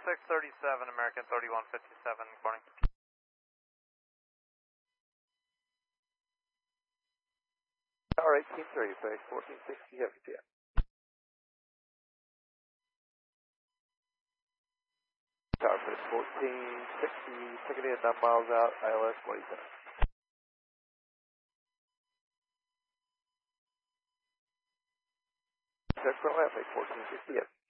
637, American 3157, good morning. Tower 1830, face 1460 FTM. Tower face 1460, taking in 9 miles out, ILS 47. Check front left, face 1460 FTM.